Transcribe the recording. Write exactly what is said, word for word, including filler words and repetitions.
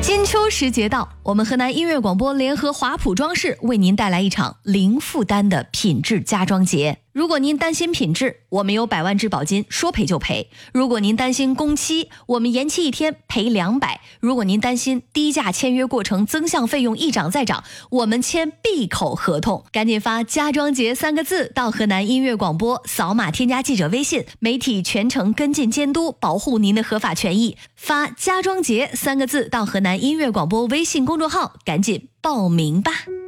金秋时节到，我们河南音乐广播联合华普装饰为您带来一场零负担的品质家装节。如果您担心品质，我们有百万质保金，说赔就赔；如果您担心工期，我们延期一天赔两百；如果您担心低价签约过程增项费用一涨再涨，我们签闭口合同。赶紧发家装节三个字到河南音乐广播，扫码添加记者微信，媒体全程跟进监督，保护您的合法权益。发家装节三个字到河南音乐广播微信公众号，赶紧报名吧。